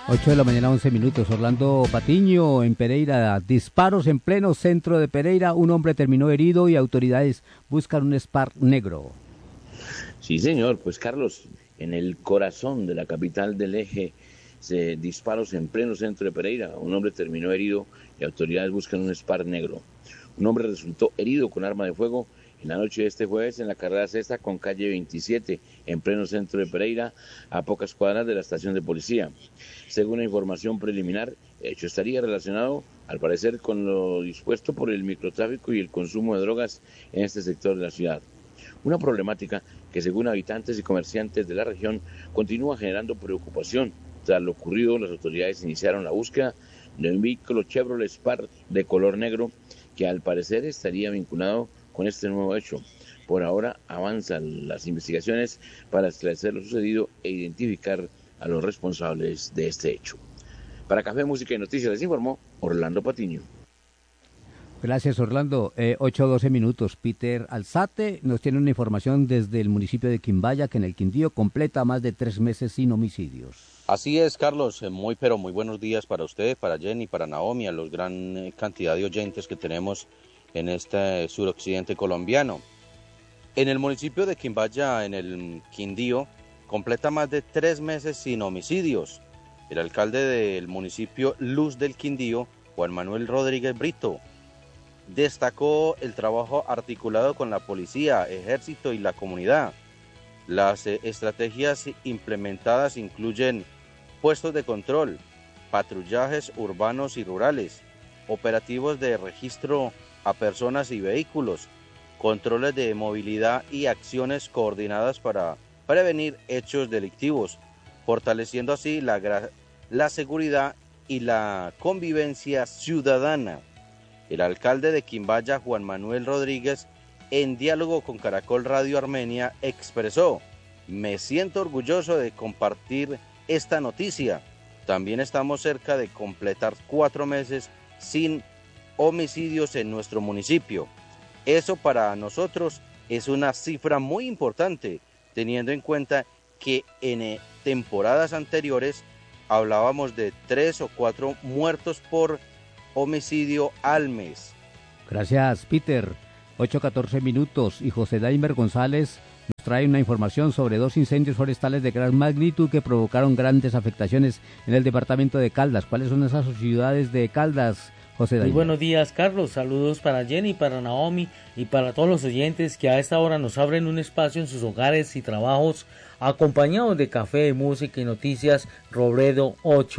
8 de la mañana, 11 minutos. Orlando Patiño, en Pereira. Disparos en pleno centro de Pereira. Un hombre terminó herido y autoridades buscan un SPAR negro. Sí, señor. Pues, Carlos, en el corazón de la capital del eje, disparos en pleno centro de Pereira. Un hombre terminó herido y autoridades buscan un SPAR negro. Un hombre resultó herido con arma de fuego en la noche de este jueves en la carrera sexta con calle 27, en pleno centro de Pereira, a pocas cuadras de la estación de policía. Según la información preliminar, el hecho estaría relacionado, al parecer, con lo dispuesto por el microtráfico y el consumo de drogas en este sector de la ciudad. Una problemática que, según habitantes y comerciantes de la región, continúa generando preocupación. Tras lo ocurrido, las autoridades iniciaron la búsqueda de un vehículo Chevrolet Spark de color negro que, al parecer, estaría vinculado con este nuevo hecho. Por ahora avanzan las investigaciones para esclarecer lo sucedido e identificar a los responsables de este hecho. Para Café, Música y Noticias les informó Orlando Patiño. Gracias, Orlando. 8:12 minutos. Peter Alzate nos tiene una información desde el municipio de Quimbaya, que en el Quindío completa más de 3 meses sin homicidios. Así es, Carlos. Muy buenos días para usted, para Jenny, para Naomi, a los gran cantidad de oyentes que tenemos en este suroccidente colombiano. En el municipio de Quimbaya, en el Quindío, completa más de 3 meses sin homicidios. El alcalde del municipio Luz del Quindío, Juan Manuel Rodríguez Brito, destacó el trabajo articulado con la policía, ejército y la comunidad. Las estrategias implementadas incluyen puestos de control, patrullajes urbanos y rurales, operativos de registro a personas y vehículos, controles de movilidad y acciones coordinadas para prevenir hechos delictivos, fortaleciendo así la seguridad y la convivencia ciudadana. El alcalde de Quimbaya, Juan Manuel Rodríguez, en diálogo con Caracol Radio Armenia, expresó: "Me siento orgulloso de compartir esta noticia. También estamos cerca de completar 4 meses sin homicidios en nuestro municipio. Eso para nosotros es una cifra muy importante, teniendo en cuenta que en temporadas anteriores hablábamos de 3 o 4 muertos por homicidio al mes". Gracias, Peter. 8:14 minutos. Y José Daimer González nos trae una información sobre 2 incendios forestales de gran magnitud que provocaron grandes afectaciones en el departamento de Caldas. ¿Cuáles son esas ciudades de Caldas, José Daimer? Muy buenos días, Carlos. Saludos para Jenny, para Naomi y para todos los oyentes que a esta hora nos abren un espacio en sus hogares y trabajos, acompañados de café, música y noticias. Robledo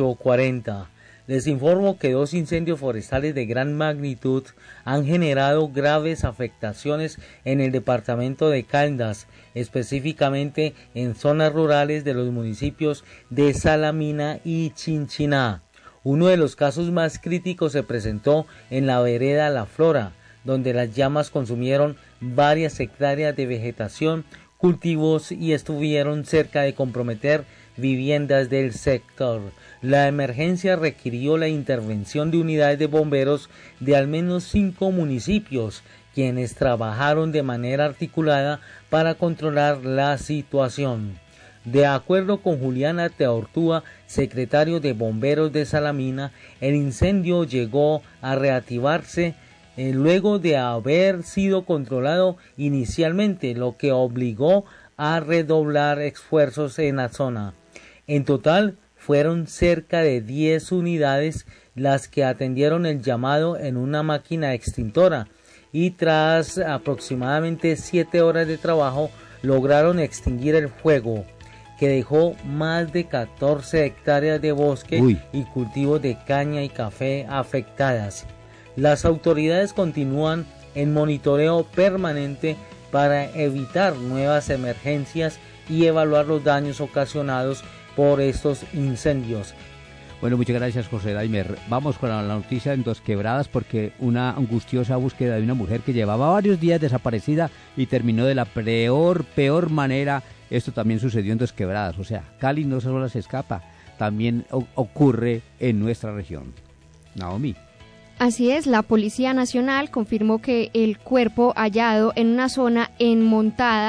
840. Les informo que 2 incendios forestales de gran magnitud han generado graves afectaciones en el departamento de Caldas, específicamente en zonas rurales de los municipios de Salamina y Chinchiná. Uno de los casos más críticos se presentó en la vereda La Flora, donde las llamas consumieron varias hectáreas de vegetación, cultivos y estuvieron cerca de comprometer viviendas del sector. La emergencia requirió la intervención de unidades de bomberos de al menos 5 municipios, quienes trabajaron de manera articulada para controlar la situación. De acuerdo con Julián Ateortúa, secretario de Bomberos de Salamina, el incendio llegó a reactivarse luego de haber sido controlado inicialmente, lo que obligó a redoblar esfuerzos en la zona. En total, fueron cerca de 10 unidades las que atendieron el llamado en una máquina extintora y tras aproximadamente 7 horas de trabajo lograron extinguir el fuego, que dejó más de 14 hectáreas de bosque y cultivos de caña y café afectadas. Las autoridades continúan en monitoreo permanente para evitar nuevas emergencias y evaluar los daños ocasionados por estos incendios. Bueno, muchas gracias, José Daimer. Vamos con la noticia en Dos Quebradas, porque una angustiosa búsqueda de una mujer que llevaba varios días desaparecida y terminó de la peor manera. Esto también sucedió en Dos Quebradas. O sea, Cali no solo se escapa, también ocurre en nuestra región. Naomi. Así es, la Policía Nacional confirmó que el cuerpo hallado en una zona enmontada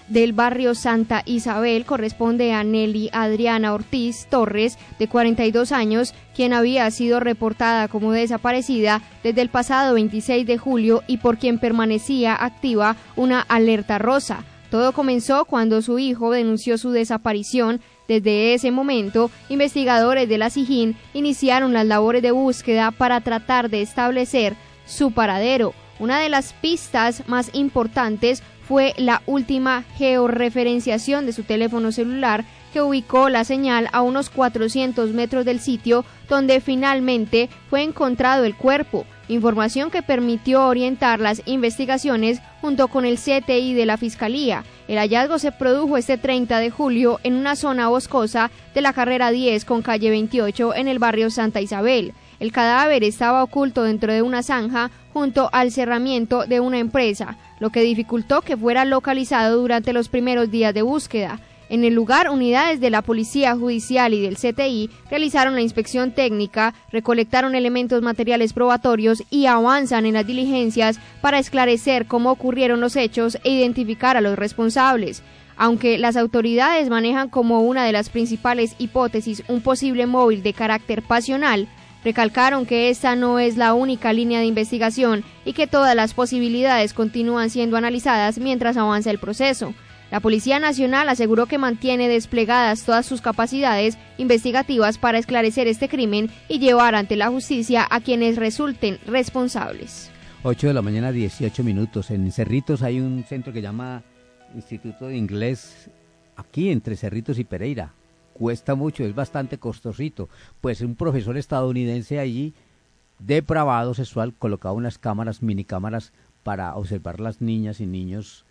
del barrio Santa Isabel corresponde a Nelly Adriana Ortiz Torres, de 42 años, quien había sido reportada como desaparecida desde el pasado 26 de julio y por quien permanecía activa una alerta rosa. Todo comenzó cuando su hijo denunció su desaparición. Desde ese momento, investigadores de la SIJIN iniciaron las labores de búsqueda para tratar de establecer su paradero. Una de las pistas más importantes fue la última georreferenciación de su teléfono celular, que ubicó la señal a unos 400 metros del sitio donde finalmente fue encontrado el cuerpo, información que permitió orientar las investigaciones junto con el CTI de la Fiscalía. El hallazgo se produjo este 30 de julio en una zona boscosa de la carrera 10 con calle 28 en el barrio Santa Isabel. El cadáver estaba oculto dentro de una zanja junto al cerramiento de una empresa, lo que dificultó que fuera localizado durante los primeros días de búsqueda. En el lugar, unidades de la Policía Judicial y del CTI realizaron la inspección técnica, recolectaron elementos materiales probatorios y avanzan en las diligencias para esclarecer cómo ocurrieron los hechos e identificar a los responsables. Aunque las autoridades manejan como una de las principales hipótesis un posible móvil de carácter pasional, recalcaron que esta no es la única línea de investigación y que todas las posibilidades continúan siendo analizadas mientras avanza el proceso. La Policía Nacional aseguró que mantiene desplegadas todas sus capacidades investigativas para esclarecer este crimen y llevar ante la justicia a quienes resulten responsables. 8 de la mañana, 18 minutos. En Cerritos hay un centro que llama Instituto de Inglés, aquí entre Cerritos y Pereira. Cuesta mucho, es bastante costosito. Pues un profesor estadounidense allí, depravado sexual, colocaba unas cámaras, minicámaras, para observar las niñas y niños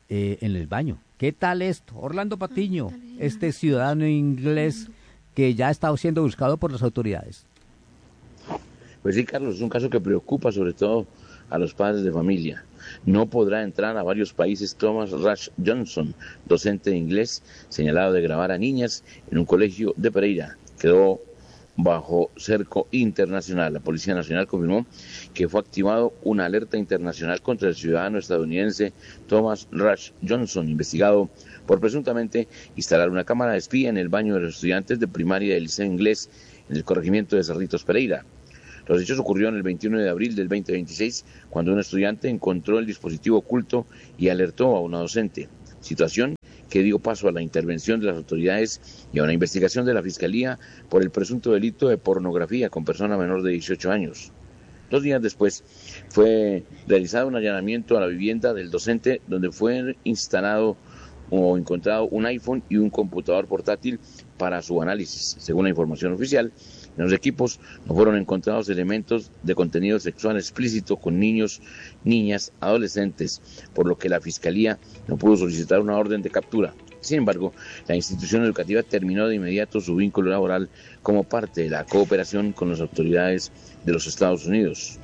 en el baño. ¿Qué tal esto? Orlando Patiño, este ciudadano inglés que ya está siendo buscado por las autoridades. Pues sí, Carlos, es un caso que preocupa sobre todo a los padres de familia. No podrá entrar a varios países Thomas Rush Johnson, docente de inglés, señalado de grabar a niñas en un colegio de Pereira. Quedó bajo cerco internacional. La Policía Nacional confirmó que fue activado una alerta internacional contra el ciudadano estadounidense Thomas Rush Johnson, investigado por presuntamente instalar una cámara de espía en el baño de los estudiantes de primaria del Liceo Inglés en el corregimiento de Cerritos, Pereira. Los hechos ocurrieron el 21 de abril del 2026, cuando un estudiante encontró el dispositivo oculto y alertó a una docente, situación que dio paso a la intervención de las autoridades y a una investigación de la Fiscalía por el presunto delito de pornografía con persona menor de 18 años. 2 días después fue realizado un allanamiento a la vivienda del docente, donde fue instalado o encontrado un iPhone y un computador portátil para su análisis. Según la información oficial, en los equipos no fueron encontrados elementos de contenido sexual explícito con niños, niñas, adolescentes, por lo que la Fiscalía no pudo solicitar una orden de captura. Sin embargo, la institución educativa terminó de inmediato su vínculo laboral como parte de la cooperación con las autoridades de los Estados Unidos.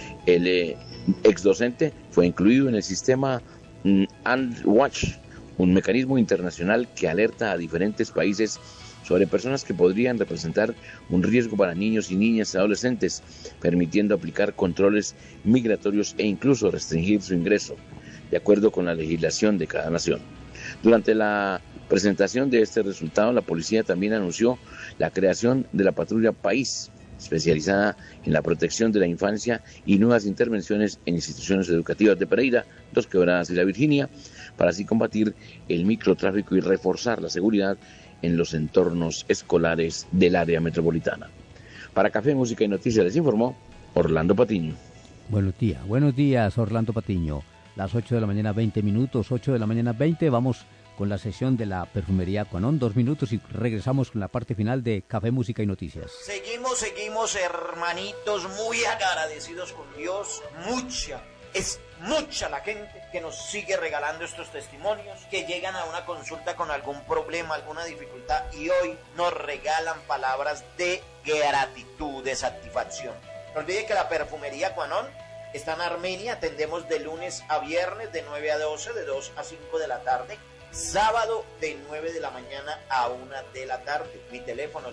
El exdocente fue incluido en el sistema AndWatch, un mecanismo internacional que alerta a diferentes países sobre personas que podrían representar un riesgo para niños y niñas y adolescentes, permitiendo aplicar controles migratorios e incluso restringir su ingreso, de acuerdo con la legislación de cada nación. Durante la presentación de este resultado, la policía también anunció la creación de la Patrulla País, especializada en la protección de la infancia y nuevas intervenciones en instituciones educativas de Pereira, Dos Quebradas y La Virginia, para así combatir el microtráfico y reforzar la seguridad en los entornos escolares del área metropolitana. Para Café, Música y Noticias les informó Orlando Patiño. Buenos días Orlando Patiño. Las 8 de la mañana 20 minutos, 8 de la mañana 20, vamos con la sesión de la perfumería Cuanón, 2 minutos y regresamos con la parte final de Café, Música y Noticias. Seguimos hermanitos, muy agradecidos con Dios, es mucha la gente que nos sigue regalando estos testimonios, que llegan a una consulta con algún problema, alguna dificultad, y hoy nos regalan palabras de gratitud, de satisfacción. No olvide que la perfumería Cuanón está en Armenia, atendemos de lunes a viernes de 9 a 12, de 2 a 5 de la tarde, sábado de 9 de la mañana a 1 de la tarde. Mi teléfono, el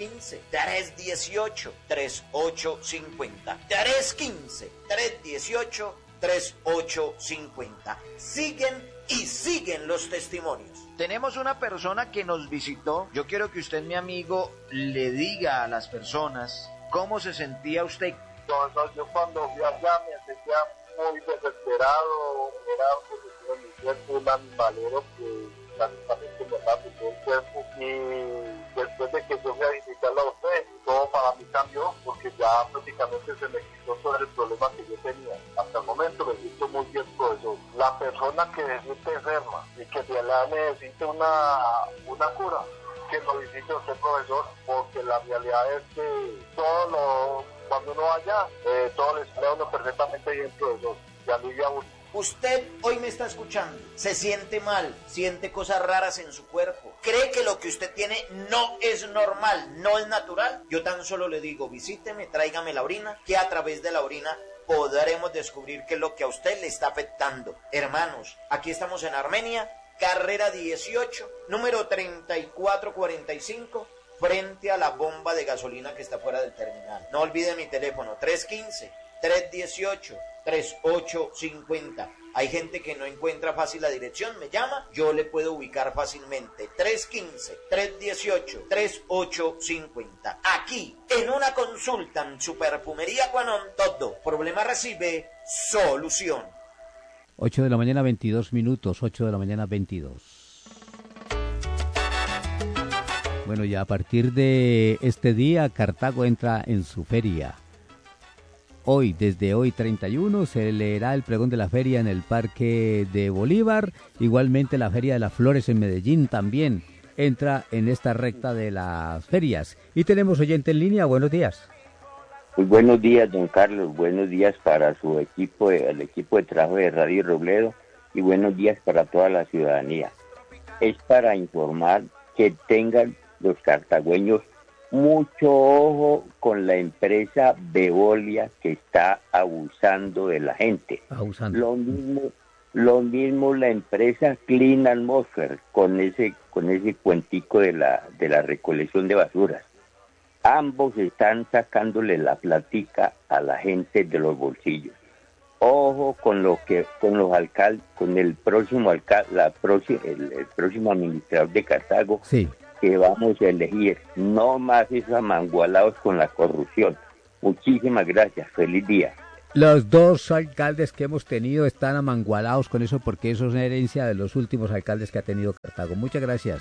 315-318-3850. 315-318-3850. Siguen y siguen los testimonios. Tenemos una persona que nos visitó. Yo quiero que usted, mi amigo, le diga a las personas cómo se sentía usted. Yo cuando fui allá me sentía muy desesperado, era mi cuerpo un animalero que prácticamente me mató el cuerpo, y después de que yo fui a visitarlo a usted, todo para mí cambió, porque ya prácticamente se me quitó todo el problema que yo tenía. Hasta el momento me siento muy bien, profesor. La persona que se siente enferma y que de verdad necesita una cura, que lo visite usted, profesor, porque la realidad es que cuando uno vaya, todo le sale a uno perfectamente bien, profesor, y alivia a uno. Usted hoy me está escuchando, se siente mal, siente cosas raras en su cuerpo, cree que lo que usted tiene no es normal, no es natural. Yo tan solo le digo, visíteme, tráigame la orina, que a través de la orina podremos descubrir qué es lo que a usted le está afectando. Hermanos, aquí estamos en Armenia, carrera 18, número 3445, frente a la bomba de gasolina que está fuera del terminal. No olvide mi teléfono, 315-318-3850. Hay gente que no encuentra fácil la dirección, me llama, yo le puedo ubicar fácilmente. 315-318-3850. Aquí, en una consulta en su perfumería Quanon, todo problema recibe solución. 8 de la mañana 22 minutos, 8 de la mañana 22. Bueno, ya a partir de este día, Cartago entra en su feria. Hoy, desde hoy 31, se leerá el pregón de la feria en el Parque de Bolívar. Igualmente la Feria de las Flores en Medellín también entra en esta recta de las ferias. Y tenemos oyente en línea, buenos días. Muy buenos días, don Carlos, buenos días para su equipo, el equipo de trabajo de Radio Robledo, y buenos días para toda la ciudadanía. Es para informar que tengan los cartagüeños mucho ojo con la empresa Veolia, que está abusando de la gente. Abusando. Lo mismo la empresa Clean Atmosphere con ese cuentico de la recolección de basuras. Ambos están sacándole la platica a la gente de los bolsillos. Ojo con los alcaldes, con el próximo alcalde, el próximo administrador de Cartago. Sí. Que vamos a elegir, no más esos amangualados con la corrupción. Muchísimas gracias, feliz día. Los dos alcaldes que hemos tenido están amangualados con eso, porque eso es una herencia de los últimos alcaldes que ha tenido Cartago. Muchas gracias.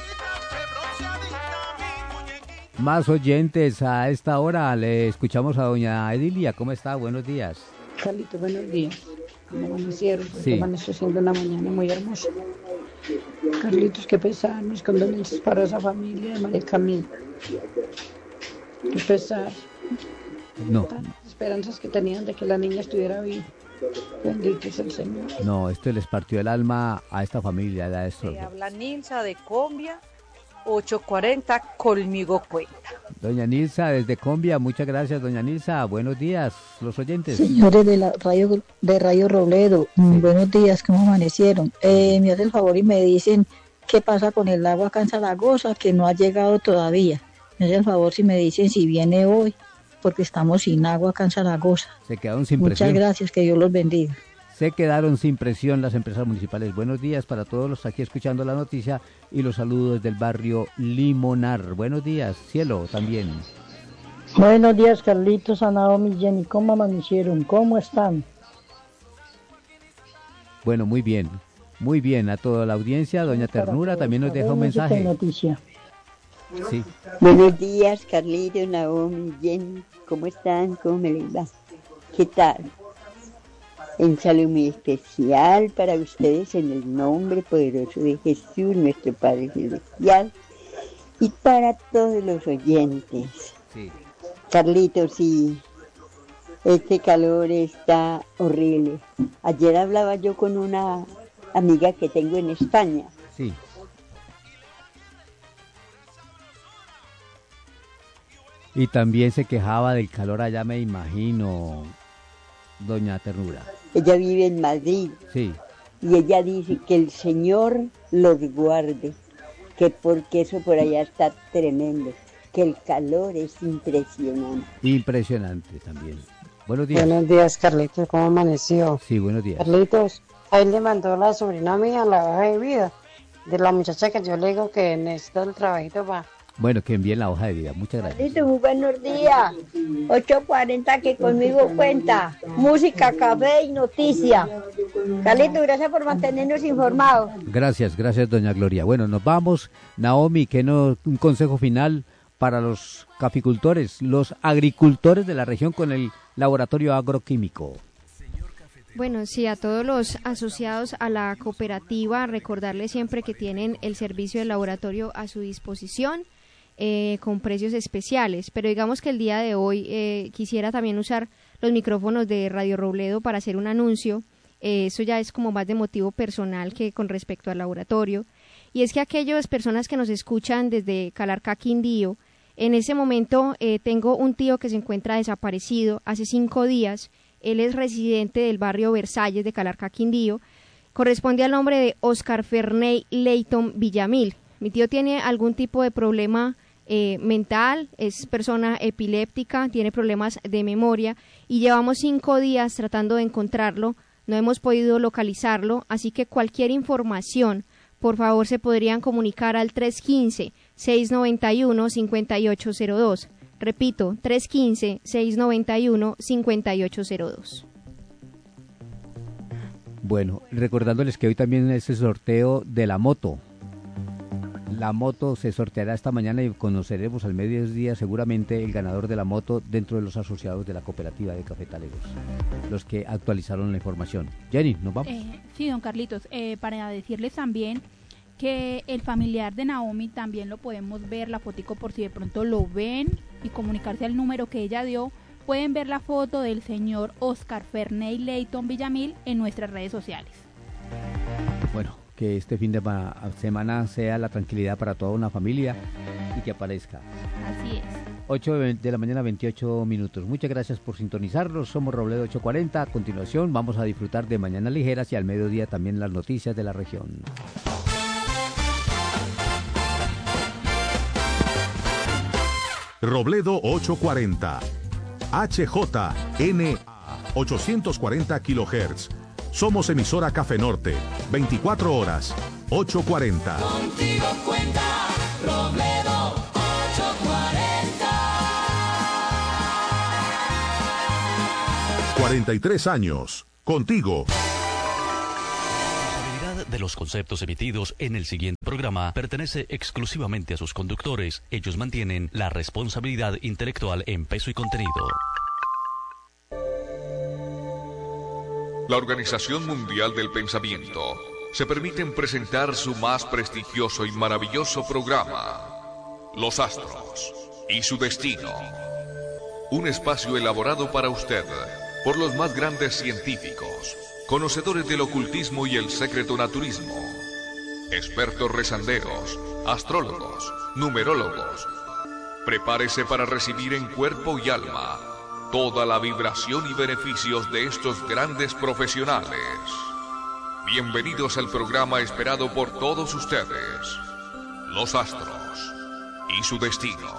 Más oyentes a esta hora, le escuchamos a doña Edilia. ¿Cómo está? Buenos días. Carlito, buenos días. ¿Cómo amanecieron? Sí. Amaneció siendo una mañana muy hermosa. Carlitos, qué pesar, mis condolencias para esa familia de María Camila. Qué pesar. No. Tantas esperanzas que tenían de que la niña estuviera viva. Bendito es el Señor. No, esto les partió el alma a esta familia. Habla Nilsa de Combia, 840, conmigo cuenta. Doña Nilsa, desde Combia, muchas gracias, doña Nilsa. Buenos días, los oyentes. Señores de la Radio Robledo, sí. Buenos días, ¿cómo amanecieron? Me hacen el favor y me dicen qué pasa con el agua acá en Zaragoza, que no ha llegado todavía. Me hacen el favor si me dicen si viene hoy, porque estamos sin agua acá en Zaragoza. Se quedaron sin presión. Muchas gracias, que Dios los bendiga. Se quedaron sin presión las empresas municipales. Buenos días para todos los aquí escuchando la noticia y los saludos desde el barrio Limonar. Buenos días, cielo, también. Buenos días, Carlitos, Naomi, Jenny. ¿Cómo amanecieron? ¿Cómo están? Bueno, muy bien. Muy bien, a toda la audiencia. Doña Ternura también nos deja un mensaje. Noticia. Sí. Buenos días, Carlitos, Naomi, Jenny. ¿Cómo están? ¿Cómo me les va? ¿Qué tal? Un saludo muy especial para ustedes en el nombre poderoso de Jesús, nuestro Padre Celestial, y para todos los oyentes. Sí. Carlitos, sí, este calor está horrible. Ayer hablaba yo con una amiga que tengo en España. Sí. Y también se quejaba del calor allá, me imagino, doña Ternura. Ella vive en Madrid. Sí. Y ella dice que el Señor los guarde, que porque eso por allá está tremendo, que el calor es impresionante. Impresionante también. Buenos días. Buenos días, Carlitos, ¿cómo amaneció? Sí, buenos días. Carlitos, Ahí le mandó la sobrina mía la hoja de vida de la muchacha que yo le digo que necesita el trabajito para... Bueno, que envíen la hoja de vida. Muchas gracias. Carlitos, muy buenos días. 8:40 que conmigo cuenta. Música, café y noticia. Carlitos, gracias por mantenernos informados. Gracias, doña Gloria. Bueno, nos vamos. Naomi, un consejo final para los caficultores, los agricultores de la región con el laboratorio agroquímico. Bueno, sí, a todos los asociados a la cooperativa, recordarles siempre que tienen el servicio del laboratorio a su disposición con precios especiales, pero digamos que el día de hoy quisiera también usar los micrófonos de Radio Robledo para hacer un anuncio, eso ya es como más de motivo personal que con respecto al laboratorio, y es que aquellas personas que nos escuchan desde Calarcá, Quindío, en ese momento tengo un tío que se encuentra desaparecido hace 5 días. Él es residente del barrio Versalles de Calarcá, Quindío. Corresponde al nombre de Oscar Ferney Leighton Villamil. Mi tío tiene algún tipo de problema mental, es persona epiléptica, tiene problemas de memoria y llevamos 5 días tratando de encontrarlo. No hemos podido localizarlo, así que cualquier información, por favor, se podrían comunicar al 315-691-5802. Repito, 315-691-5802. Bueno, recordándoles que hoy también es el sorteo de la moto. La moto se sorteará esta mañana y conoceremos al mediodía seguramente el ganador de la moto dentro de los asociados de la cooperativa de cafetaleros, los que actualizaron la información. Jenny, ¿nos vamos? Sí, don Carlitos, para decirles también que el familiar de Naomi también lo podemos ver, la fotico por si de pronto lo ven y comunicarse al número que ella dio. Pueden ver la foto del señor Oscar Ferney Leighton Villamil en nuestras redes sociales. Bueno, que este fin de semana sea la tranquilidad para toda una familia y que aparezca. Así es. 8 de la mañana, 28 minutos. Muchas gracias por sintonizarnos. Somos Robledo 840. A continuación vamos a disfrutar de Mañanas Ligeras y al mediodía también las noticias de la región. Robledo 840. HJNA 840 kHz. Somos emisora Café Norte, 24 horas, 840. Contigo cuenta Robledo 840. 43 años, contigo. La responsabilidad de los conceptos emitidos en el siguiente programa pertenece exclusivamente a sus conductores. Ellos mantienen la responsabilidad intelectual en peso y contenido. La Organización Mundial del Pensamiento se permiten presentar su más prestigioso y maravilloso programa, Los Astros y su Destino. Un espacio elaborado para usted por los más grandes científicos, conocedores del ocultismo y el secreto naturismo, expertos rezanderos, astrólogos, numerólogos. Prepárese para recibir en cuerpo y alma toda la vibración y beneficios de estos grandes profesionales. Bienvenidos al programa esperado por todos ustedes, Los Astros y su Destino.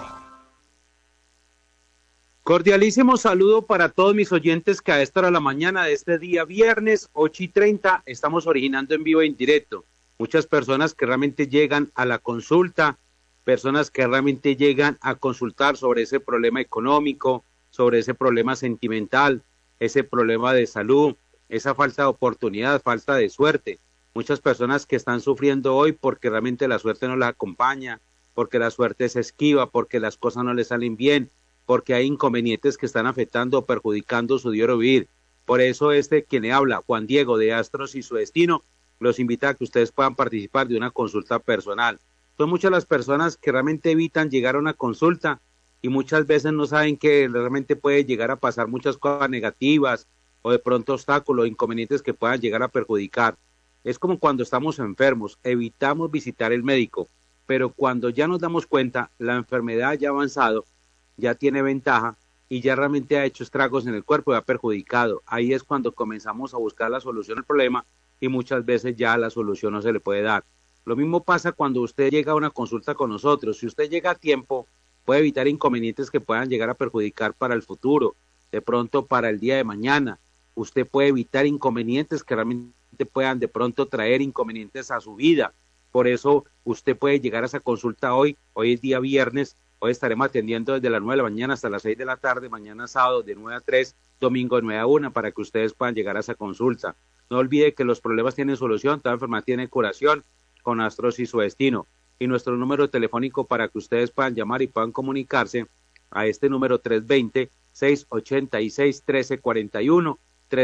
Cordialísimo saludo para todos mis oyentes que a esta hora de la mañana de este día viernes 8:30 estamos originando en vivo e en directo. Muchas personas que realmente llegan a la consulta, personas que realmente llegan a consultar sobre ese problema económico, sobre ese problema sentimental, ese problema de salud, esa falta de oportunidad, falta de suerte. Muchas personas que están sufriendo hoy porque realmente la suerte no las acompaña, porque la suerte se esquiva, porque las cosas no les salen bien, porque hay inconvenientes que están afectando o perjudicando su diario vivir. Por eso quien le habla, Juan Diego de Astros y su Destino, los invita a que ustedes puedan participar de una consulta personal. Son muchas las personas que realmente evitan llegar a una consulta y muchas veces no saben que realmente puede llegar a pasar muchas cosas negativas o de pronto obstáculos, inconvenientes que puedan llegar a perjudicar. Es como cuando estamos enfermos, evitamos visitar el médico, pero cuando ya nos damos cuenta, la enfermedad ya ha avanzado, ya tiene ventaja y ya realmente ha hecho estragos en el cuerpo y ha perjudicado. Ahí es cuando comenzamos a buscar la solución al problema y muchas veces ya la solución no se le puede dar. Lo mismo pasa cuando usted llega a una consulta con nosotros. Si usted llega a tiempo, puede evitar inconvenientes que puedan llegar a perjudicar para el futuro, de pronto para el día de mañana. Usted puede evitar inconvenientes que realmente puedan de pronto traer inconvenientes a su vida. Por eso usted puede llegar a esa consulta hoy es día viernes, hoy estaremos atendiendo desde las 9 de la mañana hasta las 6 de la tarde, mañana sábado de 9 a 3, domingo de 9 a 1, para que ustedes puedan llegar a esa consulta. No olvide que los problemas tienen solución, toda enfermedad tiene curación con Astros y su destino. Y nuestro número telefónico para que ustedes puedan llamar y puedan comunicarse a este número 320-686-1341,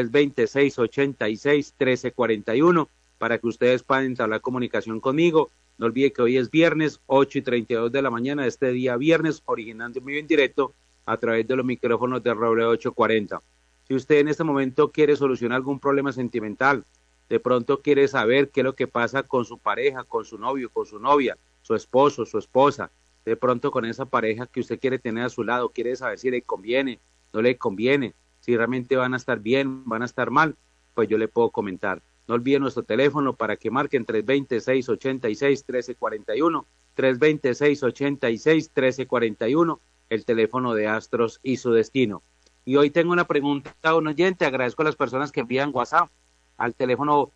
320-686-1341, para que ustedes puedan entablar comunicación conmigo. No olvide que hoy es viernes, 8:32 de la mañana de este día viernes, originando en vivo en directo a través de los micrófonos de Robledo 840. Si usted en este momento quiere solucionar algún problema sentimental, de pronto quiere saber qué es lo que pasa con su pareja, con su novio, con su novia, su esposo, su esposa, de pronto con esa pareja que usted quiere tener a su lado, quiere saber si le conviene, no le conviene, si realmente van a estar bien, van a estar mal, pues yo le puedo comentar. No olviden nuestro teléfono para que marquen 320-686-1341, 320-686-1341, el teléfono de Astros y su destino. Y hoy tengo una pregunta a un oyente, agradezco a las personas que envían WhatsApp al teléfono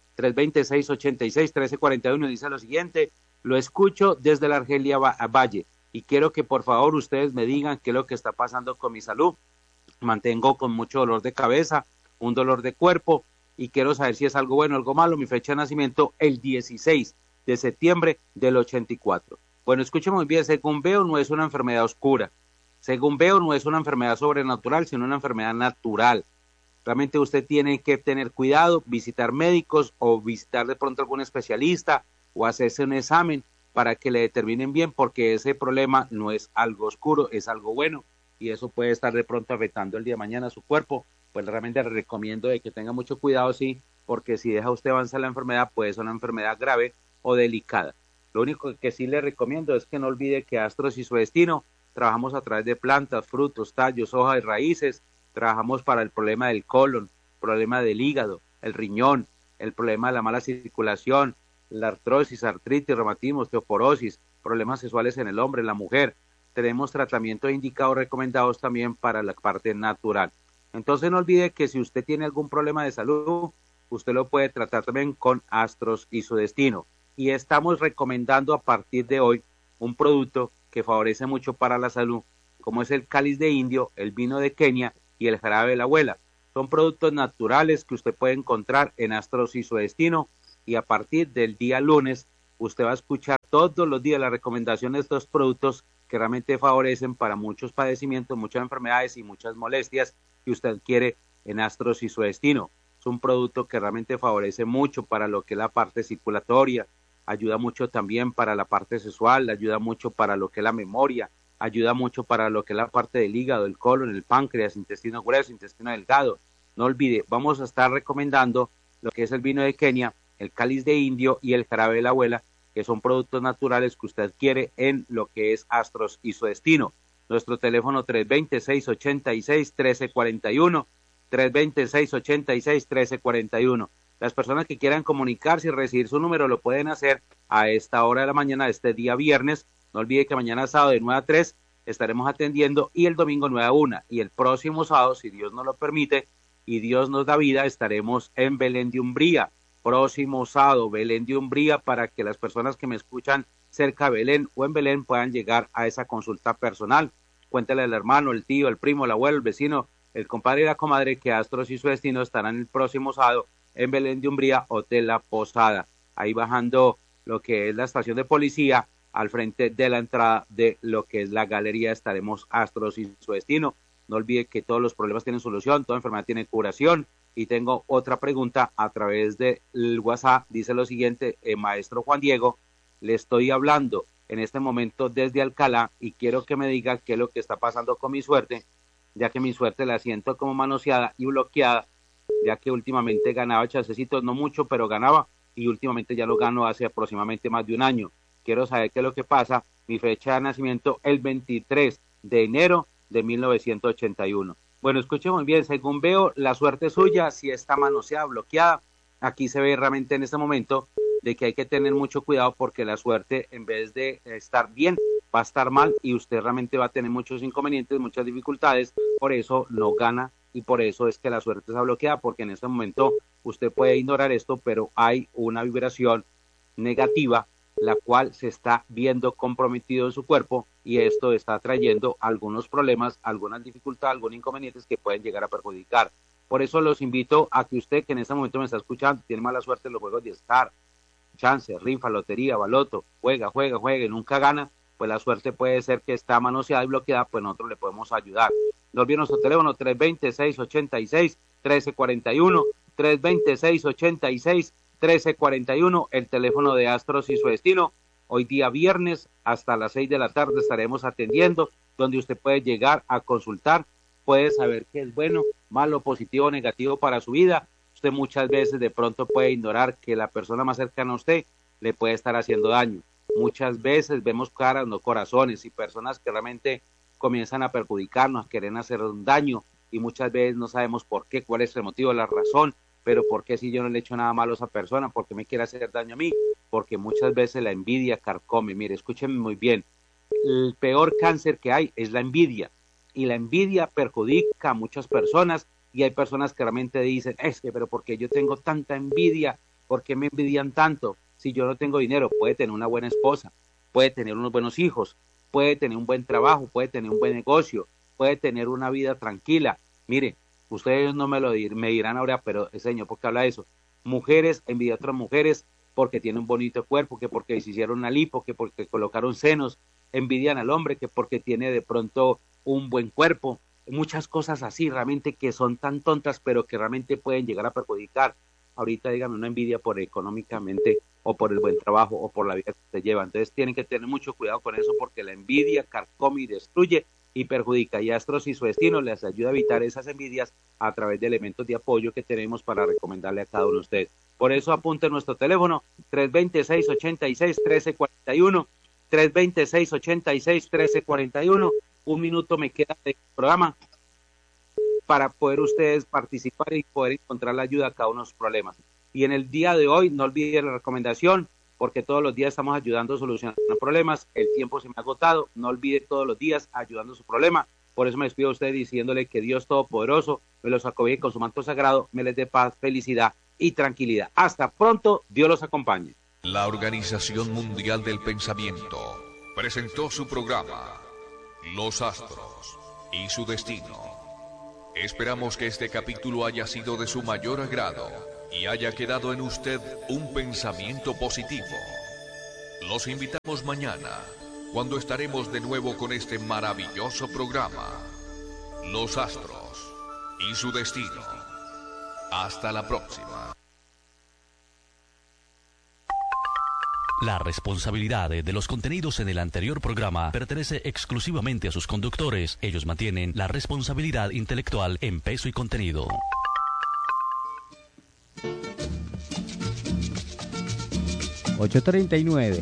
320-686-1341, dice lo siguiente: lo escucho desde la Argelia Valle y quiero que por favor ustedes me digan qué es lo que está pasando con mi salud. Mantengo con mucho dolor de cabeza, un dolor de cuerpo, y quiero saber si es algo bueno o algo malo. Mi fecha de nacimiento, el 16 de septiembre del 84. Bueno, escúcheme muy bien, según veo no es una enfermedad oscura, según veo no es una enfermedad sobrenatural, sino una enfermedad natural. Realmente usted tiene que tener cuidado, visitar médicos o visitar de pronto algún especialista o hacerse un examen para que le determinen bien, porque ese problema no es algo oscuro, es algo bueno, y eso puede estar de pronto afectando el día de mañana a su cuerpo. Pues realmente le recomiendo de que tenga mucho cuidado, sí, porque si deja usted avanzar la enfermedad, puede ser una enfermedad grave o delicada. Lo único que sí le recomiendo es que no olvide que Astros y su destino trabajamos a través de plantas, frutos, tallos, hojas y raíces. Trabajamos para el problema del colon, problema del hígado, el riñón, el problema de la mala circulación, la artrosis, artritis, reumatismo, osteoporosis, problemas sexuales en el hombre, en la mujer. Tenemos tratamientos indicados, recomendados también para la parte natural. Entonces no olvide que si usted tiene algún problema de salud, usted lo puede tratar también con Astros y su destino. Y estamos recomendando a partir de hoy un producto que favorece mucho para la salud, como es el cáliz de indio, el vino de Kenia y el jarabe de la abuela. Son productos naturales que usted puede encontrar en Astros y su destino, y a partir del día lunes usted va a escuchar todos los días la recomendación de estos productos que realmente favorecen para muchos padecimientos, muchas enfermedades y muchas molestias que usted quiere en Astros y su destino. Es un producto que realmente favorece mucho para lo que es la parte circulatoria, ayuda mucho también para la parte sexual, ayuda mucho para lo que es la memoria, ayuda mucho para lo que es la parte del hígado, el colon, el páncreas, intestino grueso, intestino delgado. No olvide, vamos a estar recomendando lo que es el vino de Kenia, el cáliz de indio y el jarabe de la abuela, que son productos naturales que usted quiere en lo que es Astros y su destino. Nuestro teléfono 320-686-1341, 320-686-1341. Las personas que quieran comunicarse y recibir su número lo pueden hacer a esta hora de la mañana de este día viernes. No olvide que mañana sábado de 9 a 3 estaremos atendiendo y el domingo 9 a 1. Y el próximo sábado, si Dios nos lo permite y Dios nos da vida, estaremos en Belén de Umbría. Próximo sábado, Belén de Umbría, para que las personas que me escuchan cerca de Belén o en Belén puedan llegar a esa consulta personal. Cuéntale al hermano, el tío, el primo, el abuelo, el vecino, el compadre y la comadre que Astros y su destino estarán el próximo sábado en Belén de Umbría, Hotel La Posada. Ahí bajando lo que es la estación de policía, al frente de la entrada de lo que es la galería, estaremos Astros y su destino. No olvide que todos los problemas tienen solución, toda enfermedad tiene curación. Y tengo otra pregunta a través del WhatsApp. Dice lo siguiente: maestro Juan Diego, le estoy hablando en este momento desde Alcalá y quiero que me diga qué es lo que está pasando con mi suerte, ya que mi suerte la siento como manoseada y bloqueada, ya que últimamente ganaba chancecitos, no mucho, pero ganaba, y últimamente ya lo gano hace aproximadamente más de un año. Quiero saber qué es lo que pasa. Mi fecha de nacimiento, el 23 de enero de 1981. Bueno, escuchen muy bien, según veo, la suerte suya, si está manoseada, bloqueada, aquí se ve realmente en este momento de que hay que tener mucho cuidado porque la suerte, en vez de estar bien, va a estar mal y usted realmente va a tener muchos inconvenientes, muchas dificultades, por eso no gana y por eso es que la suerte está bloqueada, porque en este momento usted puede ignorar esto, pero hay una vibración negativa, la cual se está viendo comprometido en su cuerpo y esto está trayendo algunos problemas, algunas dificultades, algunos inconvenientes que pueden llegar a perjudicar. Por eso los invito a que usted, que en este momento me está escuchando, tiene mala suerte en los juegos de Star, chance, rifa, lotería, baloto, juega y nunca gana, pues la suerte puede ser que está manoseada y bloqueada, pues nosotros le podemos ayudar. No olviden nuestro teléfono 320-686-1341, 320-686-1341, el teléfono de Astros y su destino. Hoy día viernes hasta las 6 de la tarde estaremos atendiendo, donde usted puede llegar a consultar, puede saber qué es bueno, malo, positivo, negativo para su vida. Usted muchas veces de pronto puede ignorar que la persona más cercana a usted le puede estar haciendo daño. Muchas veces vemos caras, no corazones, y personas que realmente comienzan a perjudicarnos, a querer hacer un daño, y muchas veces no sabemos por qué, cuál es el motivo, la razón, pero por qué si yo no le he hecho nada malo a esa persona, por qué me quiere hacer daño a mí, porque muchas veces la envidia carcome. Mire, escúchenme muy bien, el peor cáncer que hay es la envidia, y la envidia perjudica a muchas personas, y hay personas que realmente dicen, es que, pero ¿por qué yo tengo tanta envidia? ¿Por qué me envidian tanto? Si yo no tengo dinero, puede tener una buena esposa, puede tener unos buenos hijos, puede tener un buen trabajo, puede tener un buen negocio, puede tener una vida tranquila. Mire, ustedes no me dirán ahora, pero señor, ¿por qué habla de eso? Mujeres envidian a otras mujeres porque tienen un bonito cuerpo, que porque se hicieron una lipo, que porque colocaron senos, envidian al hombre que porque tiene de pronto un buen cuerpo, muchas cosas así realmente que son tan tontas, pero que realmente pueden llegar a perjudicar. Ahorita díganme una envidia por económicamente o por el buen trabajo o por la vida que se lleva. Entonces tienen que tener mucho cuidado con eso porque la envidia carcome y destruye y perjudica. Y Astros y su destino les ayuda a evitar esas envidias a través de elementos de apoyo que tenemos para recomendarle a cada uno de ustedes. Por eso apunte nuestro teléfono 320-686-1341, 320-686-1341. Un minuto me queda del programa para poder ustedes participar y poder encontrar la ayuda a cada uno de sus problemas. Y en el día de hoy, no olviden la recomendación, porque todos los días estamos ayudando a solucionar problemas. El tiempo se me ha agotado, no olvide todos los días ayudando a su problema. Por eso me despido a ustedes diciéndole que Dios Todopoderoso me los acobije con su manto sagrado, me les dé paz, felicidad y tranquilidad. Hasta pronto, Dios los acompañe. La Organización Mundial del Pensamiento presentó su programa, Los Astros y su Destino. Esperamos que este capítulo haya sido de su mayor agrado y haya quedado en usted un pensamiento positivo. Los invitamos mañana, cuando estaremos de nuevo con este maravilloso programa, Los Astros y su Destino. Hasta la próxima. La responsabilidad de los contenidos en el anterior programa pertenece exclusivamente a sus conductores. Ellos mantienen la responsabilidad intelectual en peso y contenido. 8:39.